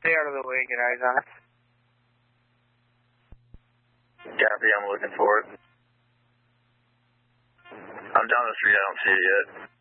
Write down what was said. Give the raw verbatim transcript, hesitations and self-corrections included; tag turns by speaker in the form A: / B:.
A: stay out of the way, get eyes on it.
B: Copy, I'm looking for it. I'm down the street, I don't see it yet.